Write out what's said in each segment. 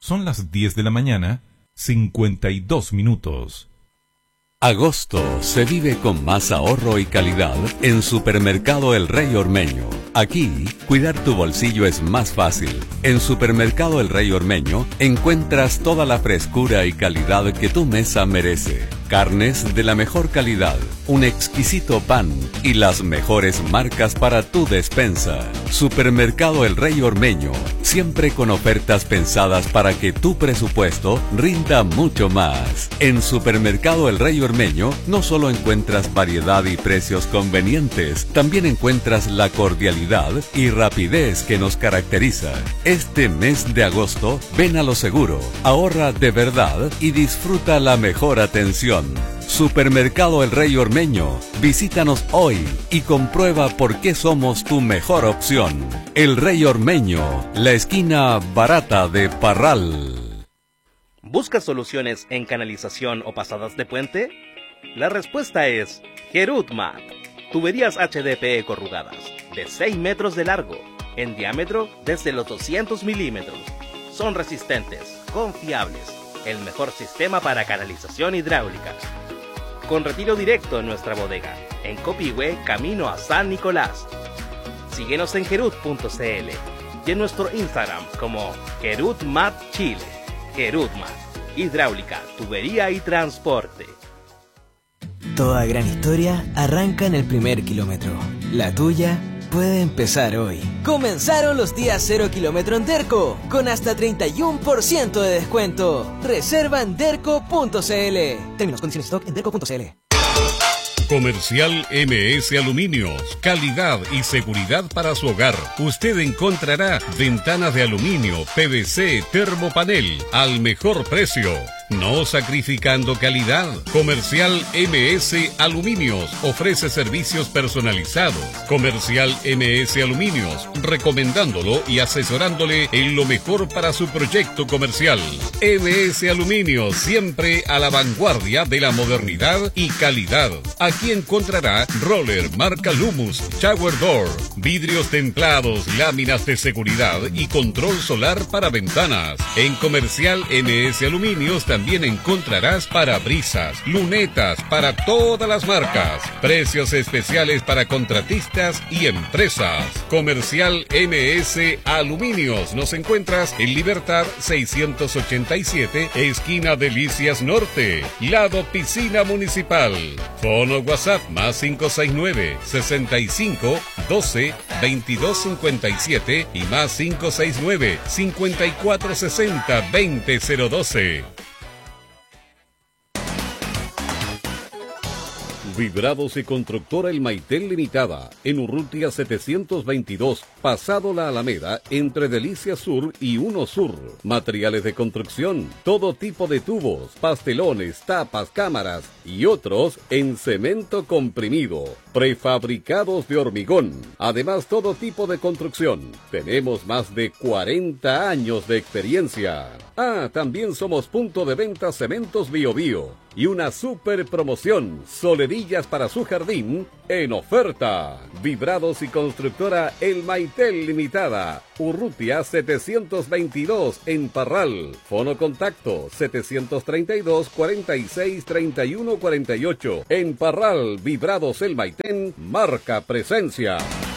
Son las 10 de la mañana, 52 minutos. Agosto se vive con más ahorro y calidad en Supermercado El Rey Ormeño. Aquí, cuidar tu bolsillo es más fácil. En Supermercado El Rey Ormeño encuentras toda la frescura y calidad que tu mesa merece. Carnes de la mejor calidad, un exquisito pan y las mejores marcas para tu despensa. Supermercado El Rey Ormeño, siempre con ofertas pensadas para que tu presupuesto rinda mucho más. En Supermercado El Rey Ormeño no solo encuentras variedad y precios convenientes, también encuentras la cordialidad y rapidez que nos caracteriza. Este mes de agosto, ven a lo seguro, ahorra de verdad y disfruta la mejor atención. Supermercado El Rey Ormeño, visítanos hoy y comprueba por qué somos tu mejor opción. El Rey Ormeño, la esquina barata de Parral. ¿Buscas soluciones en canalización o pasadas de puente? La respuesta es Gerutmat. Tuberías HDPE corrugadas, de 6 metros de largo, en diámetro desde los 200 milímetros. Son resistentes, confiables, el mejor sistema para canalización hidráulica. Con retiro directo en nuestra bodega, en Copihue, camino a San Nicolás. Síguenos en gerut.cl y en nuestro Instagram como Gerutmat Chile. Gerutmat, hidráulica, tubería y transporte. Toda gran historia arranca en el primer kilómetro. La tuya puede empezar hoy. Comenzaron los días 0 kilómetro en Derco, con hasta 31% de descuento. Reserva en derco.cl. Términos, condiciones, stock en derco.cl. Comercial MS Aluminios, calidad y seguridad para su hogar. Usted encontrará ventanas de aluminio, PVC, termopanel al mejor precio. No sacrificando calidad. Comercial MS Aluminios ofrece servicios personalizados. Comercial MS Aluminios, recomendándolo y asesorándole en lo mejor para su proyecto comercial. MS Aluminios, siempre a la vanguardia de la modernidad y calidad. Aquí encontrará roller marca Lumus, shower door, vidrios templados, láminas de seguridad y control solar para ventanas. En Comercial MS Aluminios también encontrarás parabrisas, lunetas para todas las marcas. Precios especiales para contratistas y empresas. Comercial MS Aluminios. Nos encuentras en Libertad 687, esquina Delicias Norte, lado Piscina Municipal. Fono WhatsApp más 569 65 12 22 57 y más 569 54 60 20 012. Vibrados y Constructora El Maitel Limitada, en Urrutia 722, pasado la Alameda, entre Delicias Sur y Uno Sur. Materiales de construcción, todo tipo de tubos, pastelones, tapas, cámaras y otros en cemento comprimido. Prefabricados de hormigón. Además, todo tipo de construcción. Tenemos más de 40 años de experiencia. También somos punto de venta Cementos Bio Bio. Y una super promoción, solerillas para su jardín en oferta. Vibrados y Constructora El Maitel Limitada, Urrutia 722 en Parral. Fono contacto 732 46 31 48. En Parral, Vibrados El Maitel marca presencia.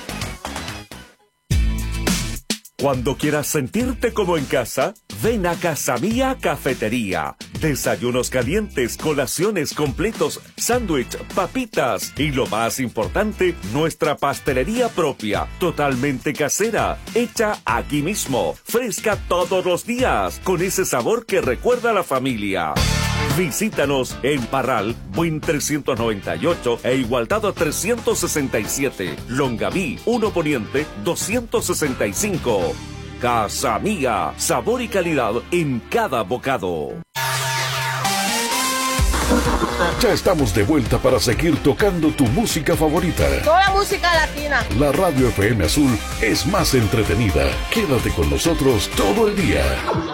Cuando quieras sentirte como en casa, ven a Casa Mía Cafetería. Desayunos calientes, colaciones completos, sándwich, papitas y lo más importante, nuestra pastelería propia, totalmente casera, hecha aquí mismo, fresca todos los días, con ese sabor que recuerda a la familia. Visítanos en Parral, Buin 398 e Igualdad 367, Longaví 1 Poniente 265. Casa Mía, sabor y calidad en cada bocado. Ya estamos de vuelta para seguir tocando tu música favorita. Toda música latina. La Radio FM Azul es más entretenida. Quédate con nosotros todo el día.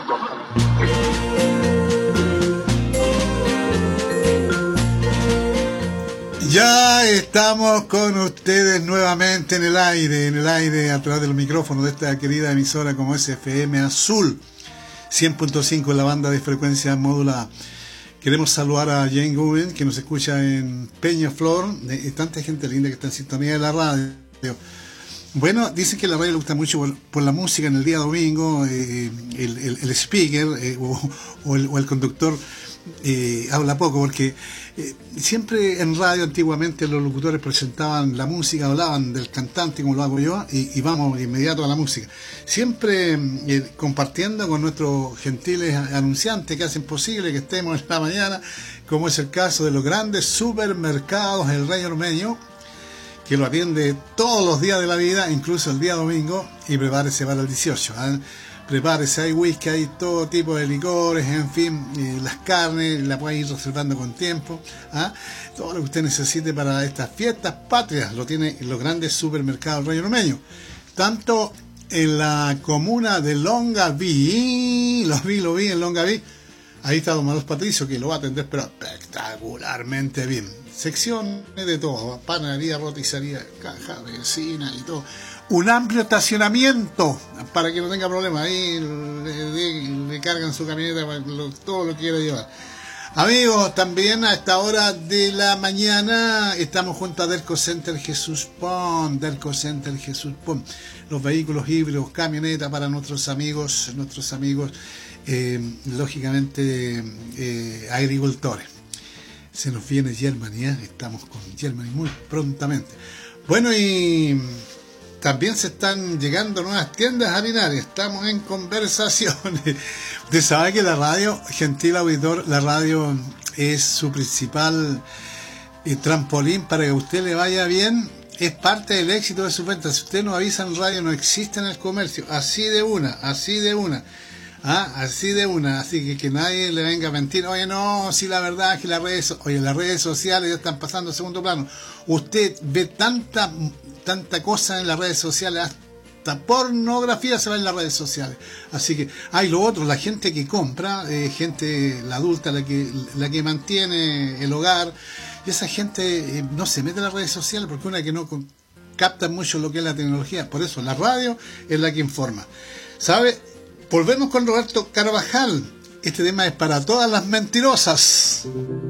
Ya estamos con ustedes nuevamente en el aire a través del micrófono de esta querida emisora como es FM Azul. 100.5 en la banda de frecuencia modulada. Queremos saludar a Jane Gubin, que nos escucha en Peñaflor, y tanta gente linda que está en sintonía de la radio. Bueno, dicen que la radio le gusta mucho por la música en el día domingo, el speaker o el conductor habla poco, porque siempre en radio antiguamente los locutores presentaban la música, hablaban del cantante como lo hago yo, y vamos de inmediato a la música. Siempre compartiendo con nuestros gentiles anunciantes que hacen posible que estemos en la mañana, como es el caso de los grandes supermercados El Rey Ormeño, que lo atiende todos los días de la vida, incluso el día domingo, y prepárese para el 18. Prepárese, hay whisky, hay todo tipo de licores, en fin, las carnes, la puede ir reservando con tiempo. Todo lo que usted necesite para estas fiestas patrias lo tiene en los grandes supermercados Rey Ormeño. Tanto en la comuna de Longaví, lo vi en Longaví, ahí está don Manuel Patricio, que lo va a atender pero espectacularmente bien. Secciones de todo, panadería, roticería, caja, vecina y todo. Un amplio estacionamiento para que no tenga problemas. Ahí le cargan su camioneta, todo lo que quiera llevar. Amigos, también a esta hora de la mañana estamos junto a Derco Center Jesús Pon. Los vehículos híbridos, camionetas para nuestros amigos, lógicamente agricultores. Se nos viene Germany, estamos con Germany muy prontamente. Bueno, y también se están llegando nuevas tiendas harinarias. Estamos en conversaciones. Usted sabe que la radio, gentil auditor, la radio es su principal trampolín para que a usted le vaya bien. Es parte del éxito de su venta. Si usted no avisa en radio, no existe en el comercio. Así de una. Así que nadie le venga a mentir. Oye, no, si la verdad es que las redes sociales ya están pasando a segundo plano. Usted ve tanta cosa en las redes sociales, hasta pornografía se ve en las redes sociales. Así que hay lo otro, la gente que compra, la adulta, la que mantiene el hogar, y esa gente no se mete en las redes sociales porque una que no capta mucho lo que es la tecnología. Por eso la radio es la que informa. ¿Sabe? Volvemos con Roberto Carvajal. Este tema es para todas las mentirosas.